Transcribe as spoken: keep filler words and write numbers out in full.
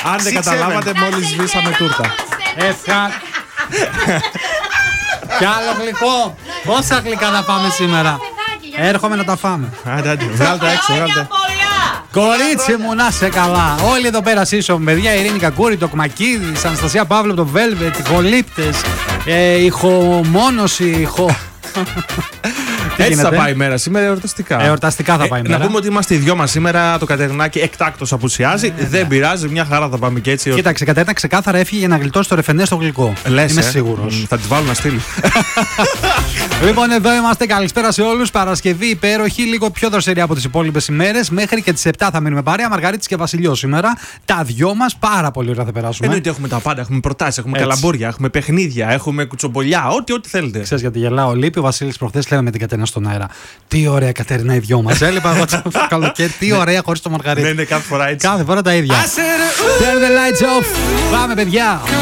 Αν δεν καταλάβατε, μόλις σβήσαμε τούρτα. Ευχα... Κι άλλο γλυκό. Πόσα γλυκά θα πάμε σήμερα? Έρχομαι να τα φάμε. Άντε, άντε, βγάλτε έξω, βγάλτε. Κορίτσι μου, να σε καλά. Όλοι εδώ πέρα σύσσωμαι, παιδιά. Ειρήνη Κακούρη, το Κμακίδης, Αναστασία Παύλου, το Velvet, οι Χολύπτες, ε, ηχομόνωση, ηχο... Έτσι θα πάει η μέρα σήμερα, εορταστικά. Εορταστικά θα πάει η ε, μέρα. Να πούμε ότι είμαστε οι δυο μας σήμερα. Το Κατερινάκι εκτάκτος απουσιάζει. Ναι, δεν ναι. πειράζει, μια χαρά θα πάμε και έτσι. Κοίταξε, Κατερίνα ξεκάθαρα έφυγε για να γλιτώσει το ρεφενέ στο γλυκό. Λες, είμαι ε? σίγουρος. Θα τη βάλω να στείλει. Λοιπόν, εδώ είμαστε. Καλησπέρα σε όλους. Παρασκευή υπέροχη, λίγο πιο δροσερή από τις υπόλοιπες ημέρες. Μέχρι και τις επτά θα μείνουμε παρέα. Μαργαρίτης και Βασιλιός σήμερα. Τα δυο μας πάρα πολύ ωραία θα περάσουμε. Εννοείται έχουμε τα πάντα. Έχουμε προτάσεις, έχουμε καλαμπούρια, έχουμε παιχνίδια, έχουμε κουτσομπολιά. Ό,τι, ό,τι θέλετε. Ξέρεις γιατί γελάω? Λείπει ο Βασίλης προχθές, λέγαμε την Κατερίνα στον αέρα. Τι ωραία Κατερίνα οι δυο μας. Έλειπα εγώ το καλοκαίρι. Τι ωραία χωρίς το Μαργαρίτη. Ναι, ναι, κάθε φορά έτσι. Κάθε φορά τα ίδια. Turn the lights off. Πάμε, παιδιά.